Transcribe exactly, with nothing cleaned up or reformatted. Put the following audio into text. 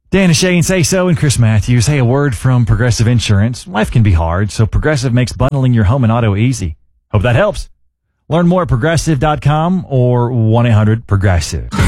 Dan and Shay and Say So and Chris Matthews. Hey, a word from Progressive Insurance. Life can be hard, so Progressive makes bundling your home and auto easy. Hope that helps. Learn more at progressive dot com or one eight hundred progressive.